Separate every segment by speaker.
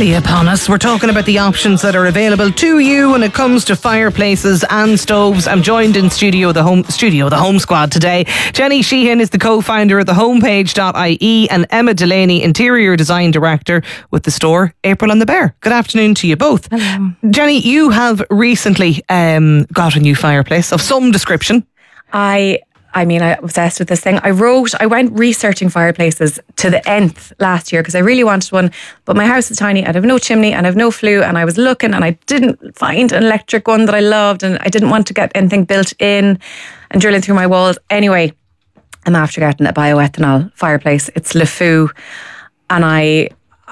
Speaker 1: nearly upon us. We're talking about the options that are available to you when it comes to fireplaces and stoves. I'm joined in the Home Squad today. Jenny Sheehan is the co-founder of the Homepage.ie and Emma Delaney, Interior Design Director with the store April and the Bear. Good afternoon to you both.
Speaker 2: Hello.
Speaker 1: Jenny, you have recently got a new fireplace of some description. I'm obsessed with this thing. I went researching fireplaces to the nth last year because I really wanted one, but my house is tiny and I have no chimney and I have no flue, and I was looking and I didn't find an electric one that I loved, and I didn't want to get anything built in and drilling through my walls. Anyway, I'm after getting a bioethanol fireplace. It's Le Fou, and I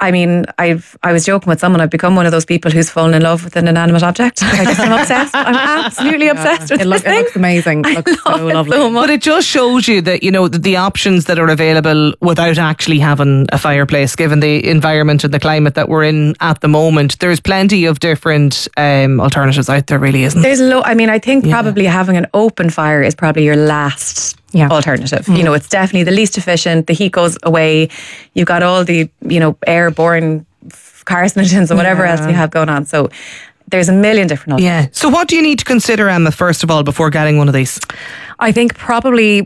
Speaker 1: was joking with someone. I've become one of those people who's fallen in love with an inanimate object. I guess I'm obsessed. I'm absolutely obsessed with this thing.
Speaker 2: It looks amazing. It looks so lovely.
Speaker 1: So but it just shows you that, the options that are available without actually having a fireplace, given the environment and the climate that we're in at the moment. There's plenty of different alternatives out there, really, isn't there?
Speaker 2: I think probably having an open fire is probably your last alternative. It's definitely the least efficient. The heat goes away. You've got all the, airborne carcinogens and whatever else you have going on. So there's a million different options.
Speaker 1: Yeah. So what do you need to consider, Emma, first of all, before getting one of these?
Speaker 2: I think probably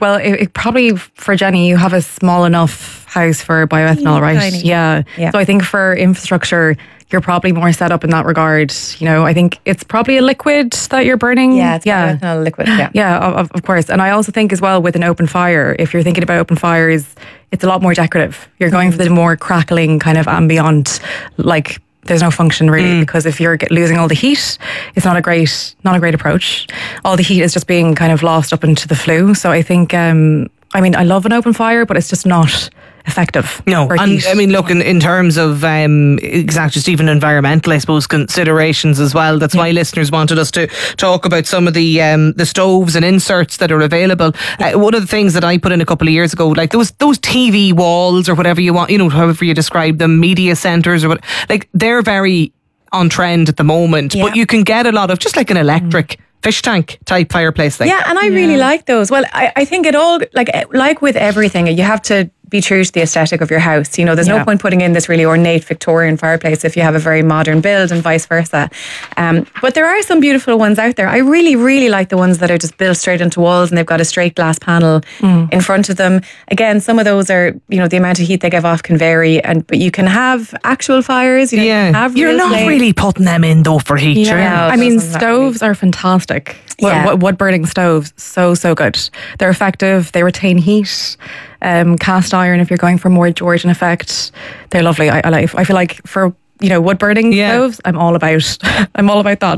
Speaker 2: for Jenny, you have a small enough house for bioethanol, right?
Speaker 1: Tiny.
Speaker 2: Yeah. So I think for infrastructure, you're probably more set up in that regard. I think it's probably a liquid that you're burning.
Speaker 1: Yeah,
Speaker 2: it's
Speaker 1: bioethanol liquid. Yeah.
Speaker 2: Yeah, of course. And I also think as well with an open fire, if you're thinking about open fires, it's a lot more decorative. You're going for the more crackling kind of ambient, like there's no function really, because if you're losing all the heat, it's not a great approach. All the heat is just being kind of lost up into the flue. So I think, I love an open fire, but it's just not effective.
Speaker 1: No, and look, in terms of just even environmental, I suppose, considerations as well. That's why listeners wanted us to talk about some of the stoves and inserts that are available. One of the things that I put in a couple of years ago, like those TV walls or whatever you want, however you describe them, media centres or what, like they're very on trend at the moment. But you can get a lot of just like an electric fish tank type fireplace thing.
Speaker 3: Yeah, and I really like those. Well, I think it all, like with everything, you have to be true to the aesthetic of your house. There's no point putting in this really ornate Victorian fireplace if you have a very modern build, and vice versa. But there are some beautiful ones out there. I really, really like the ones that are just built straight into walls and they've got a straight glass panel in front of them. Again, some of those are, the amount of heat they give off can vary, but you can have actual fires. You can have
Speaker 1: You're not really putting them in though for heat.
Speaker 2: Stoves are fantastic. Wood burning stoves, so good. They're effective. They retain heat. Cast iron, if you're going for more Georgian effect, they're lovely. I feel like for wood burning stoves, I'm all about that.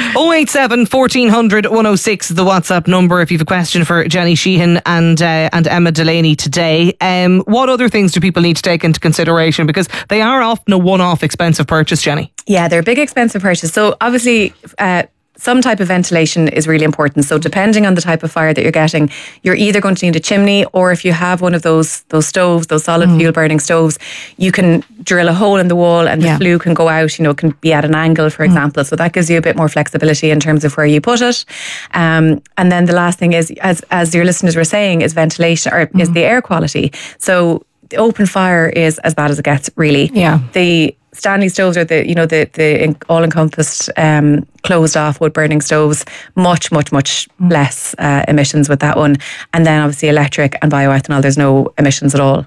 Speaker 1: 087 1400 106 is the WhatsApp number if you have a question for Jenny Sheehan and Emma Delaney today. What other things do people need to take into consideration, because they are often a one-off expensive purchase, Jenny?
Speaker 3: Yeah, they're a big expensive purchase. So obviously some type of ventilation is really important. So depending on the type of fire that you're getting, you're either going to need a chimney, or if you have one of those stoves, those solid fuel burning stoves, you can drill a hole in the wall and the flue can go out, it can be at an angle, for example. So that gives you a bit more flexibility in terms of where you put it. And then the last thing is, as your listeners were saying, is ventilation, or is the air quality. So the open fire is as bad as it gets, really.
Speaker 2: Yeah.
Speaker 3: The Stanley stoves are the all-encompassed closed-off wood-burning stoves. Much less emissions with that one. And then obviously electric and bioethanol, there's no emissions at all.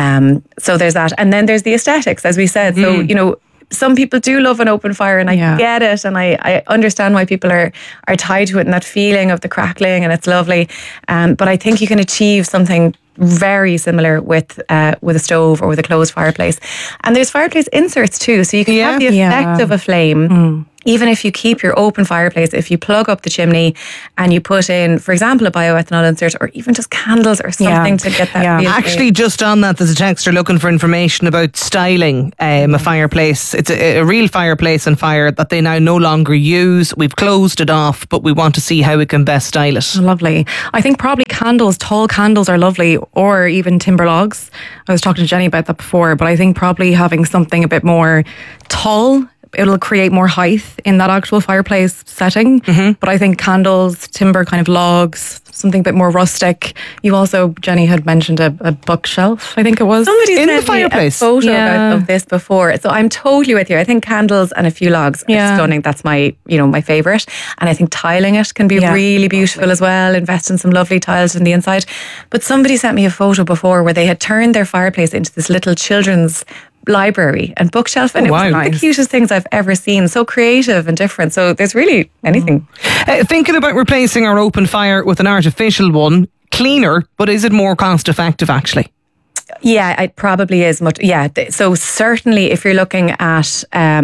Speaker 3: So there's that. And then there's the aesthetics, as we said. So, some people do love an open fire, and I get it, and I understand why people are tied to it, and that feeling of the crackling, and it's lovely. But I think you can achieve something very similar with a stove or with a closed fireplace. And there's fireplace inserts too, so you can have the effect of a flame. Even if you keep your open fireplace, if you plug up the chimney and you put in, for example, a bioethanol insert, or even just candles or something to get that feel.
Speaker 1: Actually, just on that, there's a texter looking for information about styling a fireplace. It's a real fireplace and fire that they now no longer use. We've closed it off, but we want to see how we can best style it.
Speaker 2: Lovely. I think probably tall candles are lovely, or even timber logs. I was talking to Jenny about that before, but I think probably having something a bit more tall it'll create more height in that actual fireplace setting. But I think candles, timber kind of logs, something a bit more rustic. You also, Jenny had mentioned a bookshelf, I think it was.
Speaker 3: Somebody
Speaker 1: In
Speaker 3: sent
Speaker 1: the fireplace.
Speaker 3: me a photo of this before. So I'm totally with you. I think candles and a few logs are stunning. That's my favourite. And I think tiling it can be really beautiful as well. Invest in some lovely tiles in the inside. But somebody sent me a photo before where they had turned their fireplace into this little children's library and bookshelf, and it was one of the cutest things I've ever seen. So creative and different. So there's really anything.
Speaker 1: Thinking about replacing our open fire with an artificial one, cleaner, but is it more cost effective actually?
Speaker 3: Yeah, it probably is much. Yeah, so certainly if you're looking at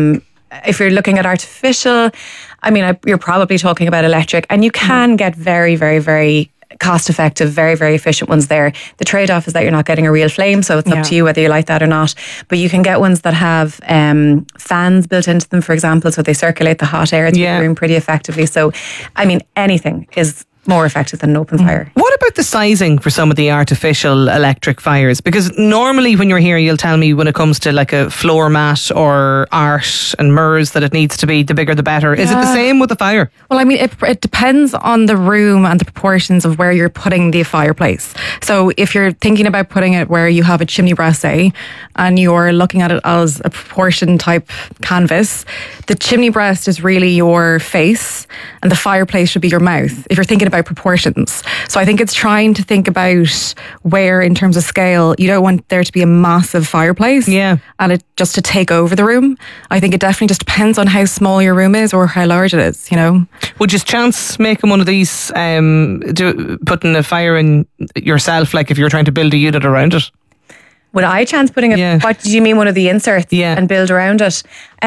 Speaker 3: artificial, I mean, you're probably talking about electric, and you can get very, very, very cost effective, very, very efficient ones there. The trade-off is that you're not getting a real flame, so it's up to you whether you like that or not. But you can get ones that have fans built into them, for example, so they circulate the hot air through the room pretty effectively. So, I mean, anything is more effective than an open fire.
Speaker 1: What about the sizing for some of the artificial electric fires? Because normally when you're here, you'll tell me when it comes to like a floor mat or art and mirrors that it needs to be the bigger the better. Is it the same with the fire?
Speaker 2: Well, I mean, it depends on the room and the proportions of where you're putting the fireplace. So if you're thinking about putting it where you have a chimney breast, say, and you're looking at it as a proportion type canvas, the chimney breast is really your face and the fireplace should be your mouth, if you're thinking about proportions. So I think it's trying to think about where, in terms of scale, you don't want there to be a massive fireplace and it just to take over the room. I think it definitely just depends on how small your room is or how large it is, you know.
Speaker 1: Would you chance making one of these, putting a fire in yourself, like if you're trying to build a unit around it?
Speaker 3: Would I chance putting what did you mean, one of the inserts and build around it?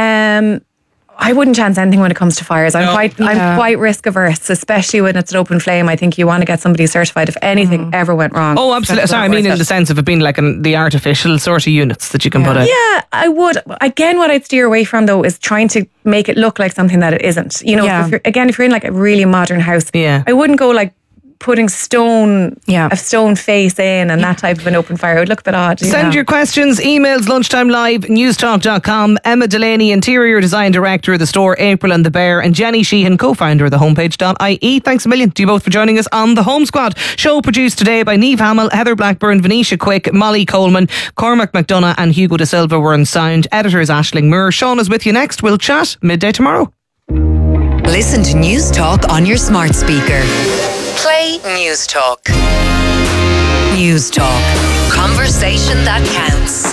Speaker 3: I wouldn't chance anything when it comes to fires. I'm quite risk averse, especially when it's an open flame. I think you want to get somebody certified if anything ever went wrong.
Speaker 1: Oh, absolutely. Sorry, I mean in the sense of it being like the artificial sort of units that you can put in.
Speaker 3: Yeah, I would. Again, what I'd steer away from though is trying to make it look like something that it isn't. You know, if you're in like a really modern house, I wouldn't go like putting a stone face in and that type of an open fire. It would look a bit odd.
Speaker 1: Send your questions, emails, lunchtime live, newstalk.com. Emma Delaney, Interior Design Director of the store April and the Bear, and Jenny Sheehan, co-founder of the homepage.ie. Thanks a million to you both for joining us on The Home Squad. Show produced today by Niamh Hamill, Heather Blackburn, Venetia Quick, Molly Coleman, Cormac McDonough and Hugo De Silva were on sound. Editor is Aisling Moore. Sean is with you next. We'll chat midday tomorrow.
Speaker 4: Listen to News Talk on your smart speaker. Play News Talk. News Talk. Conversation that counts.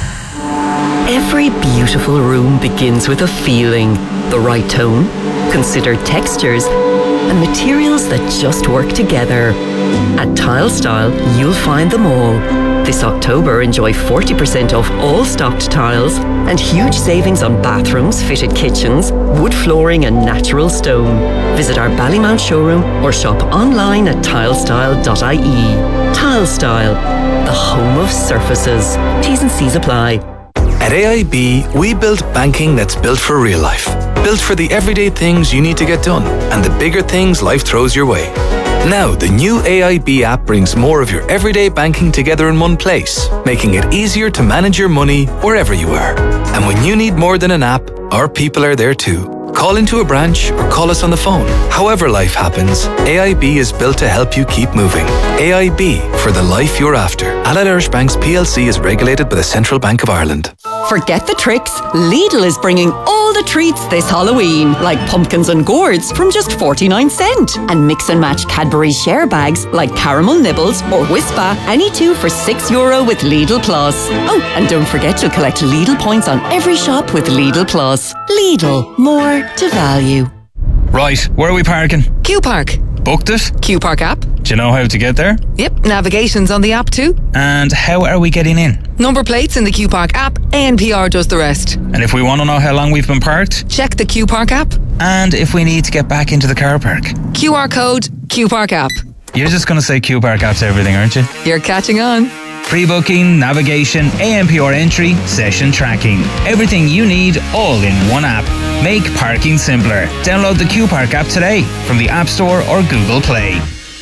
Speaker 5: Every beautiful room begins with a feeling, the right tone, considered textures, and materials that just work together. At Tile Style, you'll find them all. This October, enjoy 40% off all stocked tiles and huge savings on bathrooms, fitted kitchens, wood flooring and natural stone. Visit our Ballymount showroom or shop online at tilestyle.ie. Tile Style, the home of surfaces. T's and C's apply.
Speaker 6: At AIB, we build banking that's built for real life. Built for the everyday things you need to get done and the bigger things life throws your way. Now, the new AIB app brings more of your everyday banking together in one place, making it easier to manage your money wherever you are. And when you need more than an app, our people are there too. Call into a branch or call us on the phone. However life happens, AIB is built to help you keep moving. AIB, for the life you're after. Allied Irish Banks PLC is regulated by the Central Bank of Ireland.
Speaker 5: Forget the tricks. Lidl is bringing all the treats this Halloween, like pumpkins and gourds from just 49¢. And mix and match Cadbury share bags like caramel nibbles or Whispa, any two for €6 with Lidl Plus. Oh, and don't forget you'll collect Lidl points on every shop with Lidl Plus. Lidl, more to value.
Speaker 7: Right, where are we parking?
Speaker 8: Q Park.
Speaker 7: Booked it?
Speaker 8: Q Park app.
Speaker 7: Do you know how to get there?
Speaker 8: Yep, navigation's on the app too.
Speaker 7: And how are we getting in?
Speaker 8: Number plates in the Q Park app, ANPR does the rest.
Speaker 7: And if we want to know how long we've been parked?
Speaker 8: Check the Q Park app.
Speaker 7: And if we need to get back into the car park?
Speaker 8: QR code, Q Park app.
Speaker 7: You're just going to say Q Park app's everything, aren't you?
Speaker 8: You're catching on.
Speaker 7: Pre-booking, navigation, ANPR entry, session tracking. Everything you need all in one app. Make parking simpler. Download the Q Park app today from the App Store or Google Play.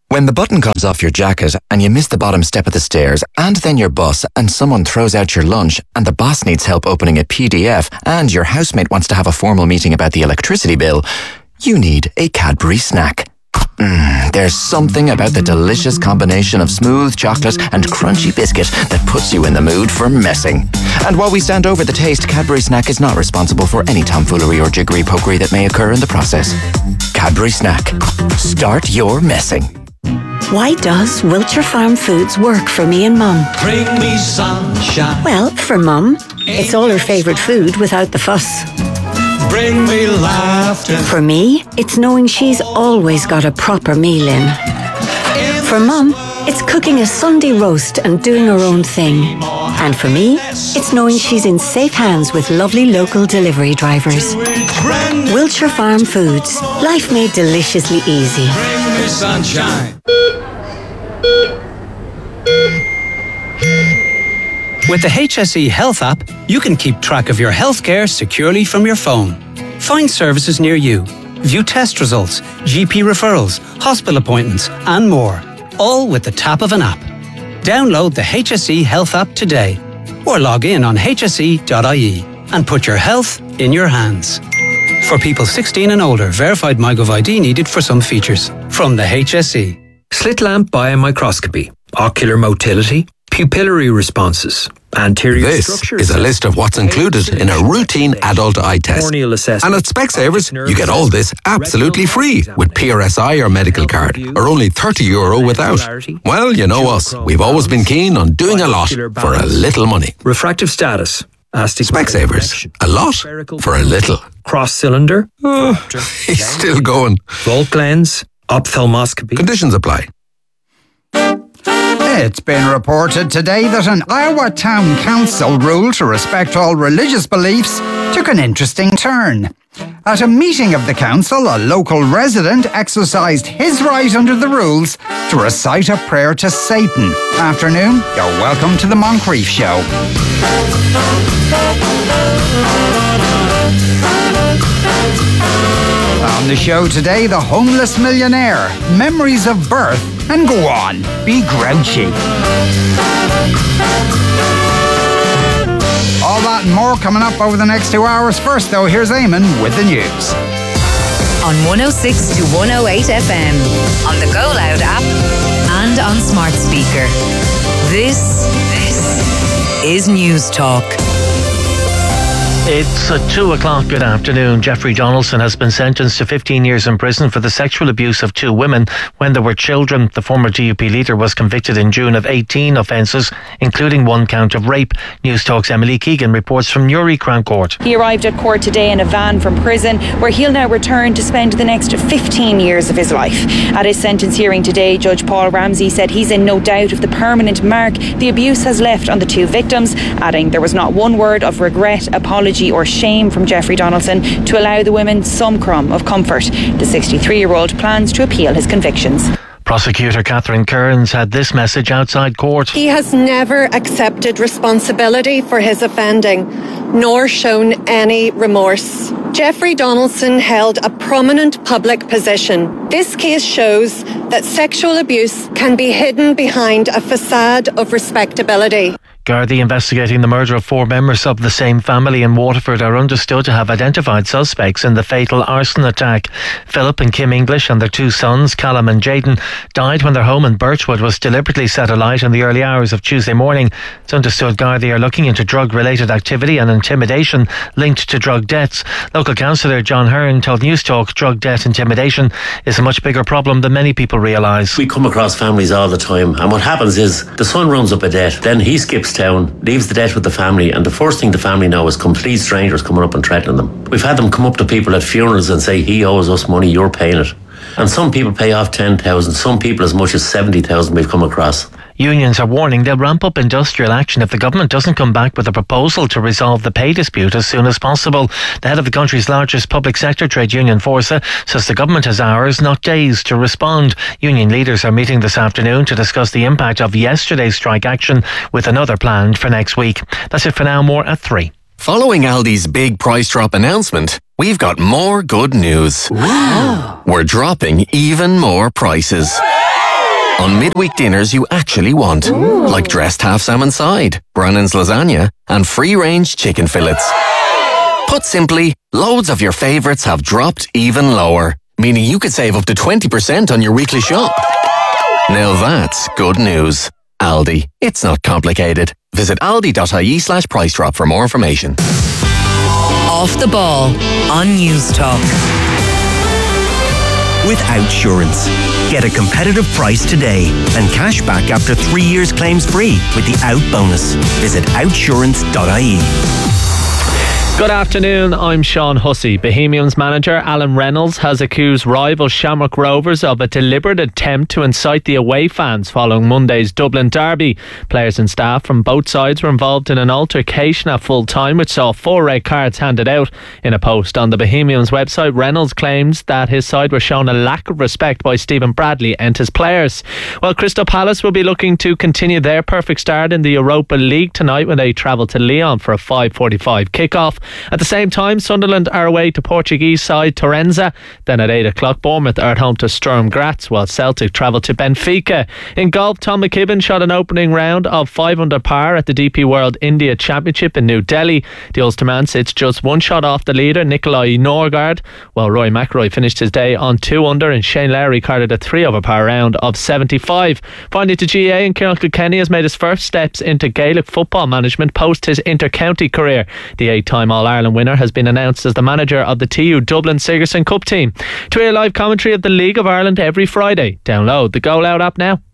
Speaker 9: When the button comes off your jacket and you miss the bottom step of the stairs and then your bus and someone throws out your lunch and the boss needs help opening a PDF and your housemate wants to have a formal meeting about the electricity bill, you need a Cadbury snack. There's something about the delicious combination of smooth chocolate and crunchy biscuit that puts you in the mood for messing. And while we stand over the taste, Cadbury Snack is not responsible for any tomfoolery or jiggery-pokery that may occur in the process. Cadbury Snack. Start your messing.
Speaker 10: Why does Wiltshire Farm Foods work for me and Mum?
Speaker 11: Bring me sunshine.
Speaker 10: Well, for Mum, it's all her favourite food without the fuss.
Speaker 11: Bring me laughter.
Speaker 10: For me, it's knowing she's always got a proper meal in. For Mum, it's cooking a Sunday roast and doing her own thing. And for me, it's knowing she's in safe hands with lovely local delivery drivers. Wiltshire Farm Foods. Life made deliciously easy.
Speaker 11: Bring me sunshine.
Speaker 12: With the HSE Health app, you can keep track of your healthcare securely from your phone. Find services near you, view test results, GP referrals, hospital appointments, and more, all with the tap of an app. Download the HSE Health app today, or log in on hse.ie and put your health in your hands. For people 16 and older, verified MyGov ID needed for some features. From the HSE.
Speaker 13: Slit lamp biomicroscopy, ocular motility, pupillary responses, anterior
Speaker 14: This
Speaker 13: structure
Speaker 14: is a list of what's included in a routine adult eye test.
Speaker 13: corneal assessment.
Speaker 14: And at Specsavers, you get all this absolutely free with PRSI or medical card, or only €30 without. Well, you know us. We've always been keen on doing a lot for a little money.
Speaker 13: Refractive status.
Speaker 14: Specsavers. A lot for a little.
Speaker 13: Cross cylinder.
Speaker 14: He's still going.
Speaker 13: Volt lens. Ophthalmoscopy.
Speaker 14: Conditions apply.
Speaker 15: It's been reported today that an Iowa Town Council rule to respect all religious beliefs took an interesting turn. At a meeting of the council, a local resident exercised his right under the rules to recite a prayer to Satan. Afternoon, you're welcome to the Moncrief Show. On the show today, the homeless millionaire, memories of birth, and go on, be grouchy. All that and more coming up over the next 2 hours. First, though, here's Eamon with the news.
Speaker 4: On 106 to 108 FM, on the Go Loud app, and on smart speaker. This is News Talk.
Speaker 16: It's at 2 o'clock. Good afternoon. Jeffrey Donaldson has been sentenced to 15 years in prison for the sexual abuse of 2 women when they were children. The former DUP leader was convicted in June of 18 offences, including 1 count of rape. News Talk's Emily Keegan reports from Newry Crown Court.
Speaker 17: He arrived at court today in a van from prison, where he'll now return to spend the next 15 years of his life. At his sentence hearing today, Judge Paul Ramsey said he's in no doubt of the permanent mark the abuse has left on the 2 victims, adding there was not one word of regret, apology or shame from Jeffrey Donaldson to allow the women some crumb of comfort. The 63-year-old plans to appeal his convictions.
Speaker 16: Prosecutor Catherine Kearns had this message outside court.
Speaker 18: He has never accepted responsibility for his offending, nor shown any remorse. Jeffrey Donaldson held a prominent public position. This case shows that sexual abuse can be hidden behind a facade of respectability.
Speaker 16: Gardaí investigating the murder of 4 members of the same family in Waterford are understood to have identified suspects in the fatal arson attack. Philip and Kim English and their 2 sons, Callum and Jayden, died when their home in Birchwood was deliberately set alight in the early hours of Tuesday morning. It's understood Gardaí are looking into drug-related activity and intimidation linked to drug deaths. Local councillor John Hearn told News Talk drug death intimidation is a much bigger problem than many people realise.
Speaker 19: We come across families all the time, and what happens is the son runs up a debt, then he skips town, leaves the debt with the family, and the first thing the family know is complete strangers coming up and threatening them. We've had them come up to people at funerals and say, he owes us money, you're paying it. And some people pay off 10,000, some people as much as 70,000 we've come across.
Speaker 16: Unions are warning they'll ramp up industrial action if the government doesn't come back with a proposal to resolve the pay dispute as soon as possible. The head of the country's largest public sector trade union, Forsa, says the government has hours, not days, to respond. Union leaders are meeting this afternoon to discuss the impact of yesterday's strike action, with another planned for next week. That's it for now. More at 3.
Speaker 20: Following Aldi's big price drop announcement, we've got more good news. Wow. We're dropping even more prices. on midweek dinners you actually want. Like dressed half salmon side, Brannan's lasagna, and free-range chicken fillets. Put simply, loads of your favourites have dropped even lower, meaning you could save up to 20% on your weekly shop. Now that's good news. Aldi. It's not complicated. Visit aldi.ie/price drop for more information.
Speaker 4: Off the Ball on News Talk.
Speaker 21: With Outsurance. Get a competitive price today and cash back after 3 years claims free with the Out bonus. Visit outsurance.ie.
Speaker 22: Good afternoon, I'm Sean Hussey. Bohemians manager Alan Reynolds has accused rival Shamrock Rovers of a deliberate attempt to incite the away fans following Monday's Dublin derby. Players and staff from both sides were involved in an altercation at full time which saw 4 red cards handed out. In a post on the Bohemians website, Reynolds claims that his side were shown a lack of respect by Stephen Bradley and his players. Well, Crystal Palace will be looking to continue their perfect start in the Europa League tonight when they travel to Lyon for a 5:45 kickoff. At the same time, Sunderland are away to Portuguese side Torrenza. Then at 8 o'clock, Bournemouth are at home to Sturm Graz, while Celtic travel to Benfica. In golf, Tom McKibben shot an opening round of 5 under par at the DP World India Championship in New Delhi. The Ulsterman sits just 1 shot off the leader, Nikolai Norgard, while Roy McIlroy finished his day on 2 under and Shane Lowry carded a 3 over par round of 75. Finally to GA, and Kieran Kilkenny has made his first steps into Gaelic football management post his inter-county career. The 8-time All-Ireland winner has been announced as the manager of the TU Dublin Sigerson Cup team. To hear live commentary of the League of Ireland every Friday, download the Go Loud app now.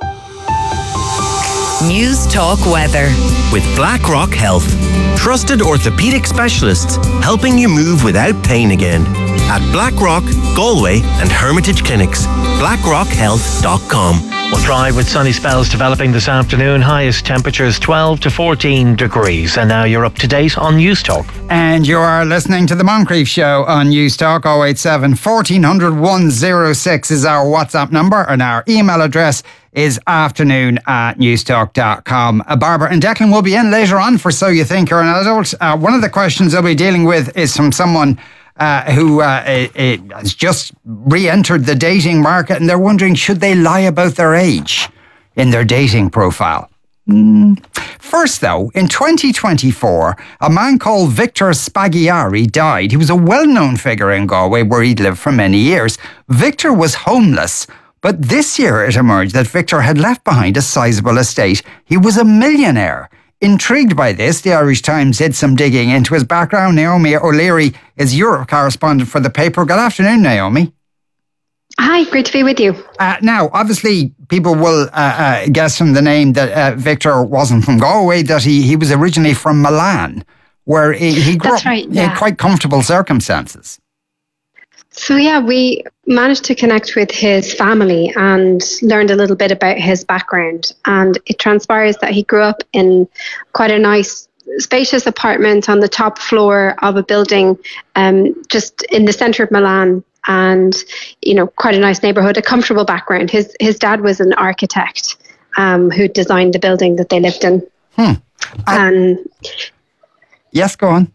Speaker 4: News Talk weather.
Speaker 21: With BlackRock Health. Trusted orthopaedic specialists helping you move without pain again. At BlackRock, Galway and Hermitage Clinics. BlackRockHealth.com.
Speaker 16: Well, dry with sunny spells developing this afternoon. Highest temperatures 12 to 14 degrees. And now you're up to date on News Talk.
Speaker 15: And you are listening to The Moncrief Show on News Talk. 087 1400 106 is our WhatsApp number, and our email address is afternoon@newstalk.com. Barbara and Declan will be in later on for So You Think You're an Adult. One of the questions I'll be dealing with is from someone who has just re-entered the dating market, and they're wondering, should they lie about their age in their dating profile? First, though, in 2024, a man called Victor Spagliari died. He was a well-known figure in Galway, where he'd lived for many years. Victor was homeless, but this year it emerged that Victor had left behind a sizable estate. He was a millionaire. Intrigued by this, the Irish Times did some digging into his background. Naomi O'Leary is Europe correspondent for the paper. Good afternoon, Naomi.
Speaker 23: Hi, great to be with you.
Speaker 15: Now, obviously, people will guess from the name that Victor wasn't from Galway, that he was originally from Milan, where he grew up in quite comfortable circumstances.
Speaker 23: So yeah, we managed to connect with his family and learned a little bit about his background. And it transpires that he grew up in quite a nice, spacious apartment on the top floor of a building just in the centre of Milan. And, you know, quite a nice neighbourhood, a comfortable background. His dad was an architect who designed the building that they lived in. And
Speaker 15: yes, go on.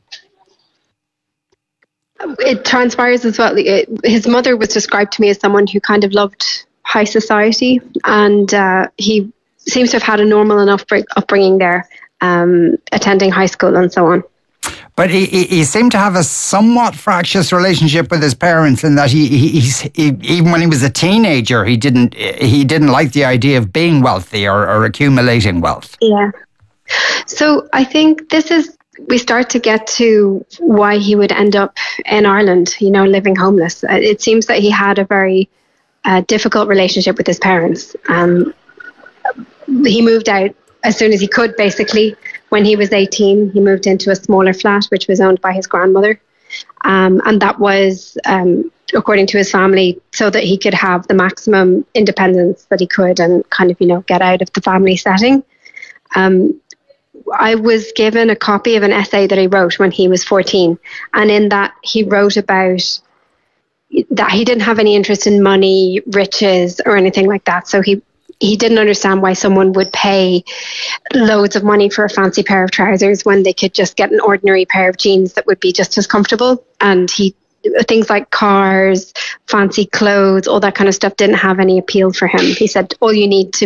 Speaker 23: It transpires as well. His mother was described to me as someone who kind of loved high society, and he seems to have had a normal enough upbringing there, attending high school and so on.
Speaker 15: But he seemed to have a somewhat fractious relationship with his parents, in that he even when he was a teenager, he didn't like the idea of being wealthy or accumulating wealth.
Speaker 23: Yeah. So I think we start to get to why he would end up in Ireland, you know, living homeless. It seems that he had a very difficult relationship with his parents. He moved out as soon as he could, basically. When he was 18, he moved into a smaller flat, which was owned by his grandmother. And that was, according to his family, so that he could have the maximum independence that he could and kind of, you know, get out of the family setting. I was given a copy of an essay that he wrote when he was 14. And in that, he wrote about that he didn't have any interest in money, riches, or anything like that. So he didn't understand why someone would pay loads of money for a fancy pair of trousers when they could just get an ordinary pair of jeans that would be just as comfortable. And he things like cars, fancy clothes, all that kind of stuff didn't have any appeal for him. He said all you need to